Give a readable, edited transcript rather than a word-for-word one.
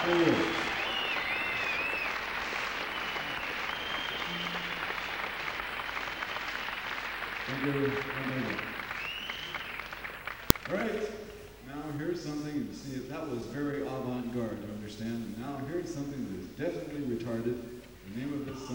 For you. Thank you. Thank you. All right. Now here's something. You see, that was very avant-garde. You understand? And now here's something that is definitely retarded. The name of this song.